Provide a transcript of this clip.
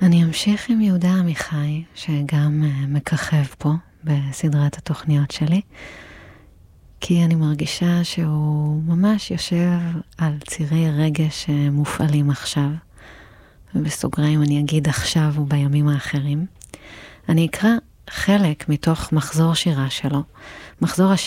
אני אמשיך עם יהודה עמיחי, שגם מככב פה בסדרת התוכניות שלי, כי אני מרגישה שהוא ממש יושב על צירי רגש מופעלים עכשיו, ובסוגריים אני אגיד עכשיו ובימים האחרים. אני אקרא חלק מתוך מחזור שירה שלו, מחזור